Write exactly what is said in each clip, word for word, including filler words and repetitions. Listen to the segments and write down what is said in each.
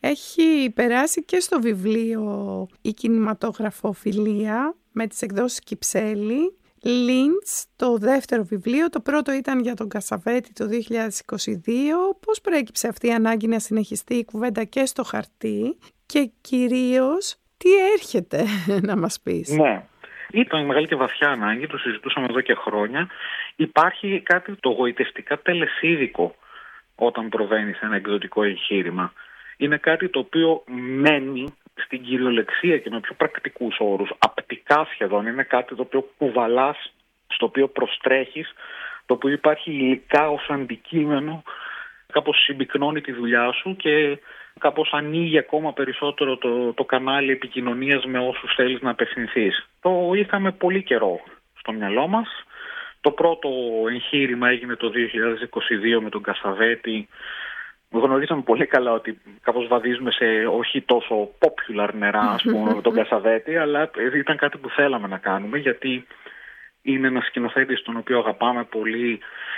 έχει περάσει και στο βιβλίο η κινηματογραφοφιλία με τις εκδόσεις Κυψέλη. Λίντς, το δεύτερο βιβλίο, το πρώτο ήταν για τον Κασαβέτη το δύο χιλιάδες είκοσι δύο. Πώς προέκυψε αυτή η ανάγκη να συνεχιστεί η κουβέντα και στο χαρτί και κυρίως τι έρχεται να μας πεις? Ναι, ήταν μεγάλη και βαθιά ανάγκη, το συζητούσαμε εδώ και χρόνια. Υπάρχει κάτι το γοητευτικά τελεσίδικο όταν προβαίνει σε ένα εκδοτικό εγχείρημα. Είναι κάτι το οποίο μένει στην κυριολεξία και με πιο πρακτικούς όρους, απτικά σχεδόν. Είναι κάτι το οποίο κουβαλάς, στο οποίο προστρέχεις, το οποίο υπάρχει υλικά ως αντικείμενο, κάπως συμπυκνώνει τη δουλειά σου και κάπως ανοίγει ακόμα περισσότερο το, το κανάλι επικοινωνίας με όσους θέλεις να απευθυνθείς. Το είχαμε πολύ καιρό στο μυαλό μας. Το πρώτο εγχείρημα έγινε το δύο χιλιάδες είκοσι δύο με τον Κασαβέτη. Γνωρίζαμε πολύ καλά ότι κάπως βαδίζουμε σε όχι τόσο popular νερά, ας πούμε, με τον Κασαβέτη, αλλά ήταν κάτι που θέλαμε να κάνουμε, γιατί είναι ένας σκηνοθέτης τον οποίο αγαπάμε πολύ,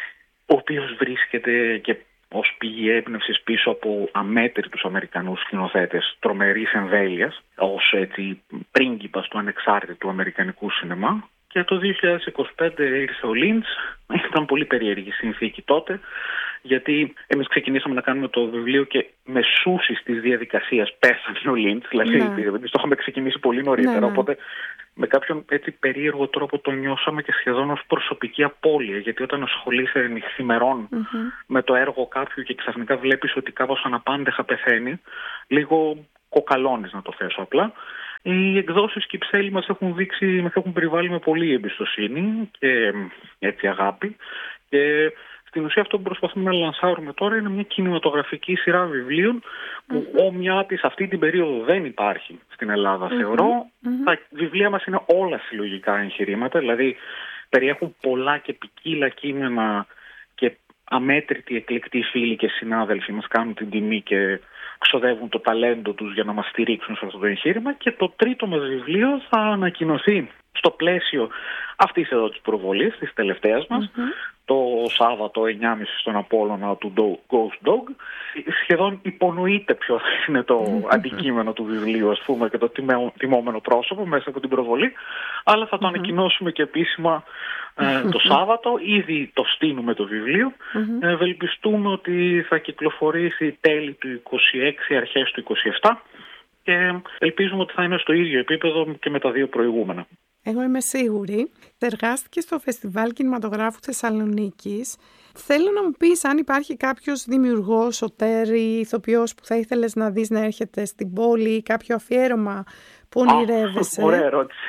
ο οποίος βρίσκεται και ως πηγή έμπνευσης πίσω από αμέτρητους Αμερικανούς σκηνοθέτες τρομερής εμβέλειας, ως έτσι πρίγκιπας του ανεξάρτητου αμερικανικού σινεμά. Και το δύο χιλιάδες είκοσι πέντε ήρθε ο Λίντς. Ήταν πολύ περίεργη συνθήκη τότε, γιατί εμείς ξεκινήσαμε να κάνουμε το βιβλίο και μεσούσεις της διαδικασίας πέσανε ο Λίντς, δηλαδή ναι. εμείς το είχαμε ξεκινήσει πολύ νωρίτερα, ναι, ναι. Οπότε με κάποιον έτσι περίεργο τρόπο το νιώσαμε και σχεδόν ως προσωπική απώλεια, γιατί όταν ασχολείσαι νυχθημερών mm-hmm. με το έργο κάποιου και ξαφνικά βλέπεις ότι κάπως αναπάντεχα πεθαίνει, λίγο κοκαλώνεις, να το θέσω απλά. Οι εκδόσεις Κυψέλη μας έχουν δείξει, μας έχουν περιβάλει με πολλή εμπιστοσύνη και έτσι αγάπη, και στην ουσία αυτό που προσπαθούμε να λανσάρουμε τώρα είναι μια κινηματογραφική σειρά βιβλίων που mm-hmm. όμοιά της αυτή την περίοδο δεν υπάρχει στην Ελλάδα, mm-hmm. θεωρώ. Mm-hmm. Τα βιβλία μας είναι όλα συλλογικά εγχειρήματα, δηλαδή περιέχουν πολλά και ποικίλα κείμενα και αμέτρητοι εκλεκτοί φίλοι και συνάδελφοι μας κάνουν την τιμή και ξοδεύουν το ταλέντο τους για να μας στηρίξουν σε αυτό το εγχείρημα. Και το τρίτο μας βιβλίο θα ανακοινωθεί στο πλαίσιο αυτής εδώ της προβολής, της τελευταίας μας, mm-hmm. το Σάββατο εννιά και μισή στον Απόλλωνα του Ghost Dog. Σχεδόν υπονοείται ποιο είναι το mm-hmm. αντικείμενο του βιβλίου, ας πούμε, και το τιμόμενο πρόσωπο μέσα από την προβολή, αλλά θα το mm-hmm. ανακοινώσουμε και επίσημα ε, το Σάββατο. Ήδη το στείλουμε το βιβλίο. Mm-hmm. Ε, ευελπιστούμε ότι θα κυκλοφορήσει τέλη του είκοσι έξι, αρχές του είκοσι επτά, και ελπίζουμε ότι θα είναι στο ίδιο επίπεδο και με τα δύο προηγούμενα. Εγώ είμαι σίγουρη. Εργάστηκε στο Φεστιβάλ Κινηματογράφου Θεσσαλονίκης. Θέλω να μου πεις αν υπάρχει κάποιος δημιουργός, σωτέρ ή ηθοποιός που θα ήθελες να δεις να έρχεται στην πόλη, ή κάποιο αφιέρωμα που ονειρεύεσαι. Ωραία ερώτηση.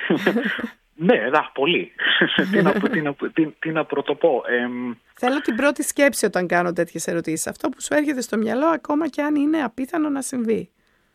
Ναι, δα, πολύ. τι, να, τι, να, τι, τι να πρωτοπώ. Ε, Θέλω την πρώτη σκέψη όταν κάνω τέτοιες ερωτήσεις. Αυτό που σου έρχεται στο μυαλό, ακόμα και αν είναι απίθανο να συμβεί.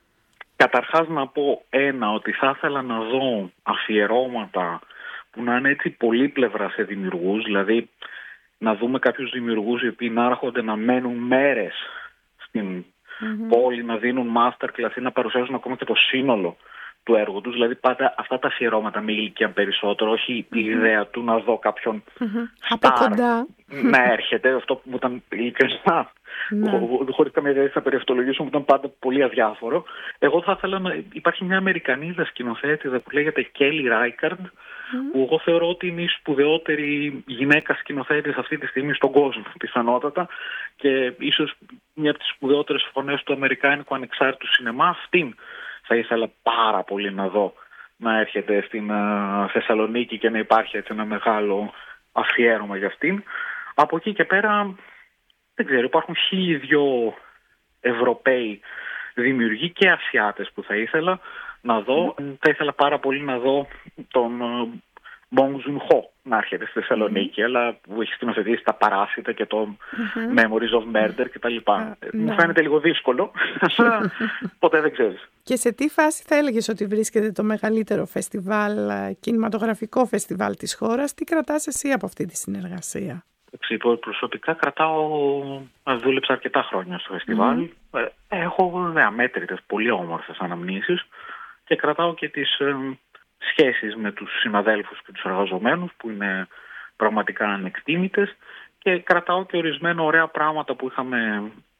Καταρχάς να πω ένα, ότι θα ήθελα να δω αφιερώματα που να είναι έτσι πολύπλευρα σε δημιουργούς, δηλαδή να δούμε κάποιους δημιουργούς οι οποίοι να έρχονται να μένουν μέρες στην mm-hmm. πόλη, να δίνουν masterclass ή να παρουσιάζουν ακόμα και το σύνολο του έργου τους. Δηλαδή πάντα αυτά τα αφιερώματα με ηλικία περισσότερο, όχι mm-hmm. η ιδέα του να δω κάποιον mm-hmm. star να έρχεται, αυτό που ήταν ειλικρινά. Ναι. Χωρίς καμία ιδέα θα περιευτολογήσω, μου ήταν πάντα πολύ αδιάφορο. Εγώ θα ήθελα να. Υπάρχει μια Αμερικανίδα σκηνοθέτηδα που λέγεται Kelly Reichardt, mm. που εγώ θεωρώ ότι είναι η σπουδαιότερη γυναίκα σκηνοθέτης αυτή τη στιγμή στον κόσμο, πιθανότατα, και ίσως μια από τις σπουδαιότερες φωνές του αμερικάνικου ανεξάρτητου σινεμά. Αυτήν θα ήθελα πάρα πολύ να δω να έρχεται στην uh, Θεσσαλονίκη και να υπάρχει έτσι ένα μεγάλο αφιέρωμα για αυτήν. Από εκεί και πέρα. Δεν ξέρω, υπάρχουν χίλιοι δυο Ευρωπαίοι δημιουργοί και Ασιάτες που θα ήθελα να δω. Mm. Θα ήθελα πάρα πολύ να δω τον Bong Joon-ho να έρχεται στη Θεσσαλονίκη, mm. αλλά που έχει σκηνοθετήσει τα Παράσιτα και το mm-hmm. Memories of Murder κτλ. Uh, Μου ναι. φαίνεται λίγο δύσκολο, αλλά ποτέ δεν ξέρεις. Και σε τι φάση θα έλεγες ότι βρίσκεται το μεγαλύτερο φεστιβάλ, κινηματογραφικό φεστιβάλ της χώρας? Τι κρατάς εσύ από αυτή τη συνεργασία? Προσωπικά κρατάω, δούλεψα αρκετά χρόνια στο φεστιβάλ. Mm. Έχω ναι, αμέτρητες, πολύ όμορφες αναμνήσεις και κρατάω και τις ε, σχέσεις με τους συναδέλφους και τους εργαζομένους που είναι πραγματικά ανεκτήμητες, και κρατάω και ορισμένα ωραία πράγματα που είχαμε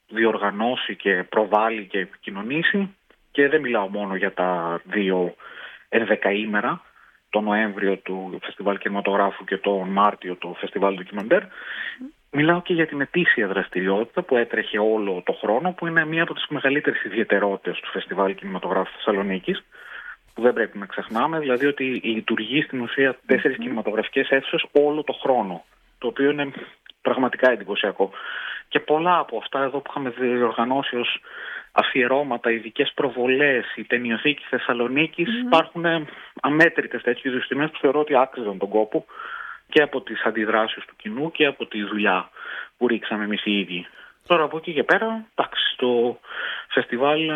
διοργανώσει και προβάλλει και επικοινωνήσει. Και δεν μιλάω μόνο για τα δύο ενδεκαήμερα, τον Νοέμβριο του Φεστιβάλ Κινηματογράφου και τον Μάρτιο το Φεστιβάλ Ντοκιμαντέρ. Mm. Μιλάω και για την ετήσια δραστηριότητα που έτρεχε όλο το χρόνο, που είναι μία από τις μεγαλύτερες ιδιαιτερότητες του Φεστιβάλ Κινηματογράφου Θεσσαλονίκης, που δεν πρέπει να ξεχνάμε, δηλαδή ότι λειτουργεί στην ουσία τέσσερις mm. κινηματογραφικές αίθουσες όλο το χρόνο, το οποίο είναι πραγματικά εντυπωσιακό. Και πολλά από αυτά εδώ που είχαμε διοργανώσει ως αφιερώματα, ειδικές προβολές, η Ταινιοθήκη Θεσσαλονίκης, mm-hmm. υπάρχουν αμέτρητες τέτοιου είδους τιμές που θεωρώ ότι άξιζαν τον κόπο και από τις αντιδράσεις του κοινού και από τη δουλειά που ρίξαμε εμείς οι ίδιοι. Τώρα από εκεί και πέρα, εντάξει, το φεστιβάλ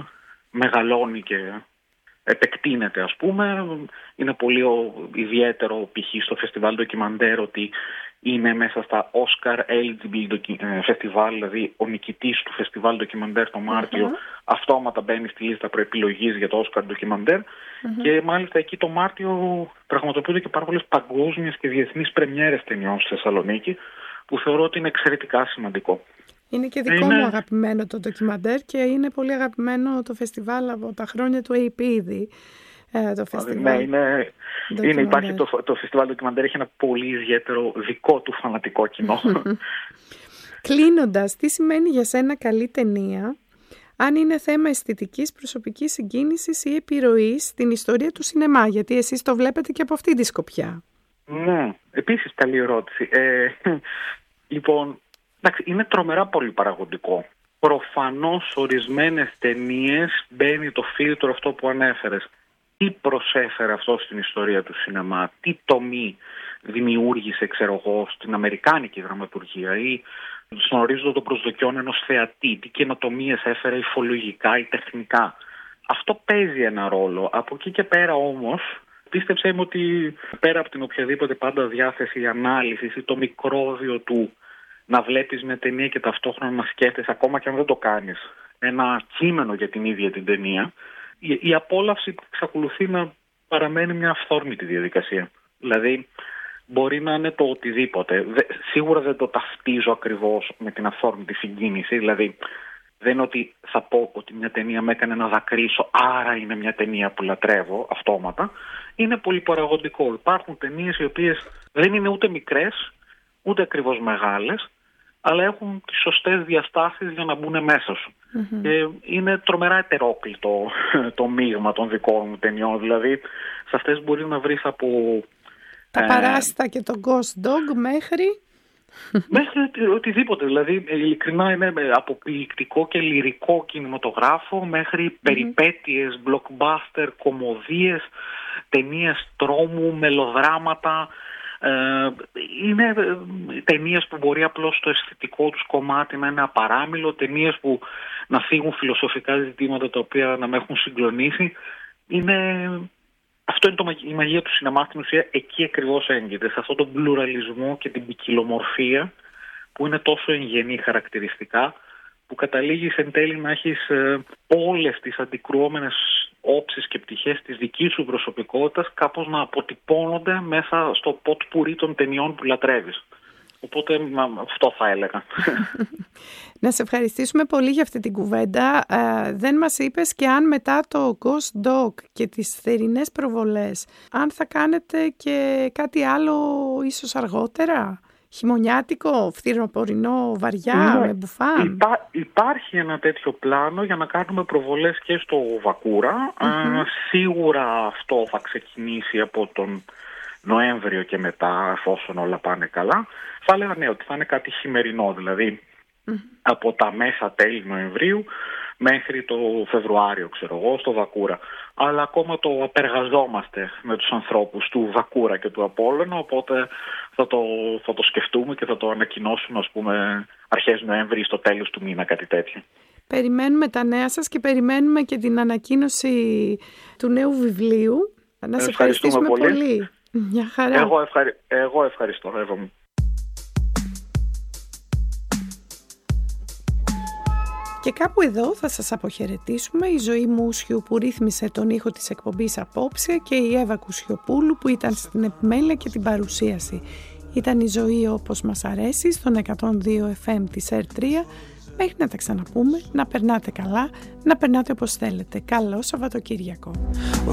μεγαλώνει και επεκτείνεται, ας πούμε. Είναι πολύ ιδιαίτερο π.χ. στο φεστιβάλ Ντοκιμαντέρ ότι είναι μέσα στα Oscar Eligible Festival, δηλαδή ο νικητής του φεστιβάλ Ντοκιμαντέρ το Μάρτιο mm-hmm. αυτόματα μπαίνει στη λίστα προεπιλογής για το Oscar Ντοκιμαντέρ mm-hmm. και μάλιστα εκεί το Μάρτιο πραγματοποιούνται και πάρα πολλές παγκόσμιες και διεθνείς πρεμιέρες ταινιών στη Θεσσαλονίκη, που θεωρώ ότι είναι εξαιρετικά σημαντικό. Είναι και δικό είναι... μου αγαπημένο το ντοκιμαντέρ και είναι πολύ αγαπημένο το φεστιβάλ από τα χρόνια του έι πι ήδη. Το φεστιβάλ. Ναι, είναι, είναι, υπάρχει το, το φεστιβάλ Ντοκιμαντέρ, έχει ένα πολύ ιδιαίτερο δικό του φανατικό κοινό. Κλείνοντας, τι σημαίνει για σένα καλή ταινία, αν είναι θέμα αισθητικής, προσωπικής συγκίνησης ή επιρροής στην ιστορία του σινεμά, γιατί εσείς το βλέπετε και από αυτή τη σκοπιά. Ναι, επίσης καλή ερώτηση. Ε, λοιπόν, εντάξει, είναι τρομερά πολύ παραγωγικό. Προφανώς ορισμένες ταινίες μπαίνει το φίλτρο αυτό που ανέφερες. Τι προσέφερε αυτό στην ιστορία του σινεμά, τι τομή δημιούργησε, ξέρω εγώ, στην αμερικάνικη δραματουργία ή στον ορίζοντα των προσδοκιών ενός θεατή, τι καινοτομίες έφερε υφολογικά ή τεχνικά. Αυτό παίζει ένα ρόλο. Από εκεί και πέρα όμως, πίστεψέ μου ότι πέρα από την οποιαδήποτε πάντα διάθεση ανάλυσης ή το μικρόβιο του να βλέπεις μια ταινία και ταυτόχρονα να σκέφτεσαι, ακόμα και αν δεν το κάνεις, ένα κείμενο για την ίδια την ταινία, η απόλαυση εξακολουθεί να παραμένει μια αυθόρμητη διαδικασία. Δηλαδή, μπορεί να είναι το οτιδήποτε. Σίγουρα δεν το ταυτίζω ακριβώς με την αυθόρμητη συγκίνηση. Δηλαδή, δεν είναι ότι θα πω ότι μια ταινία με έκανε να δακρύσω, άρα είναι μια ταινία που λατρεύω αυτόματα. Είναι πολύ παραγωγικό. Υπάρχουν ταινίες οι οποίες δεν είναι ούτε μικρές, ούτε ακριβώς μεγάλες, αλλά έχουν τις σωστές διαστάσεις για να μπουν μέσα σου. Mm-hmm. Και είναι τρομερά ετερόκλητο το μείγμα των δικών μου ταινιών. Δηλαδή, σε αυτές μπορεί να βρεις από... Τα ε, παράστα και το Ghost Dog μέχρι... Μέχρι οτιδήποτε. Δηλαδή, ειλικρινά είναι από ποιητικό και λυρικό κινηματογράφο μέχρι mm-hmm. περιπέτειες, blockbuster, κωμωδίες, ταινίες τρόμου, μελοδράματα. Ε, είναι ταινίες που μπορεί απλώς το αισθητικό τους κομμάτι να είναι απαράμιλο, ταινίες που να φύγουν φιλοσοφικά ζητήματα τα οποία να με έχουν συγκλονίσει. Είναι... Αυτό είναι το, η μαγεία του σινεμά στην ουσία, εκεί ακριβώς έγκυται, σε αυτόν τον πλουραλισμό και την ποικιλομορφία που είναι τόσο εγγενή χαρακτηριστικά, που καταλήγεις εν τέλει να έχεις ε, όλες τις αντικρουόμενες όψεις και πτυχές της δικής σου προσωπικότητας κάπως να αποτυπώνονται μέσα στο ποτ πουρί των ταινιών που λατρεύεις. Οπότε αυτό θα έλεγα. Να σε ευχαριστήσουμε πολύ για αυτή την κουβέντα. Ε, δεν μας είπες και αν μετά το Ghost Dog και τις θερινές προβολές, αν θα κάνετε και κάτι άλλο ίσως αργότερα, χειμωνιάτικο, φθινοπορεινό, βαριά, ναι, με μπουφάν. Υπά, υπάρχει ένα τέτοιο πλάνο για να κάνουμε προβολές και στο Βακούρα. Mm-hmm. Ε, σίγουρα αυτό θα ξεκινήσει από τον Νοέμβριο και μετά, εφόσον όλα πάνε καλά. Θα έλεγα ναι, ότι θα είναι κάτι χειμερινό, δηλαδή mm. από τα μέσα τέλη Νοεμβρίου μέχρι το Φεβρουάριο, ξέρω εγώ, στο Βακούρα. Αλλά ακόμα το απεργαζόμαστε με τους ανθρώπους του Βακούρα και του Απόλλωνα, οπότε θα το, θα το σκεφτούμε και θα το ανακοινώσουμε, ας πούμε, αρχές Νοέμβρη, στο τέλος του μήνα, κάτι τέτοιο. Περιμένουμε τα νέα σας και περιμένουμε και την ανακοίνωση του νέου βιβλίου. Να σε ευχαριστήσουμε πολύ. πολύ. Μια χαρά. Εγώ, ευχαρι... Εγώ ευχαριστώ, Εύα μου. Και κάπου εδώ θα σας αποχαιρετήσουμε. Η Ζωή Μούσιου που ρύθμισε τον ήχο της εκπομπής απόψε και η Εύα Κουσιοπούλου που ήταν στην επιμέλεια και την παρουσίαση. Ήταν η Ζωή όπως μας αρέσει στον εκατόν δύο εφ εμ της Ερ τρία Μέχρι να τα ξαναπούμε, να περνάτε καλά, να περνάτε όπως θέλετε. Καλό Σαββατοκύριακο.